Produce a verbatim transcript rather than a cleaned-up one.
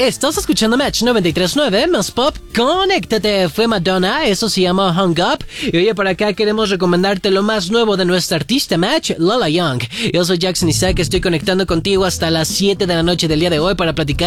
Estás escuchando Match noventa y tres punto nueve, más pop, conéctate. Fue Madonna, eso se llama Hung Up. Y oye, por acá queremos recomendarte lo más nuevo de nuestra artista Match, Lola Young. Yo soy Jackson Isaac, estoy conectando contigo hasta las siete de la noche del día de hoy para platicar